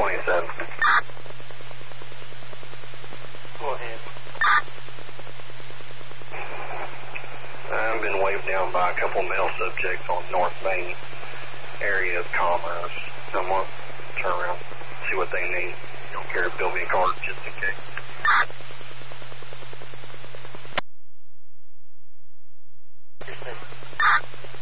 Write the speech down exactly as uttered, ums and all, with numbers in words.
twenty-seven. Go ahead. I've been waved down by a couple male subjects on North Main area of Commerce. I'm going to turn around, see what they need. Don't care if they'll be a card just in case.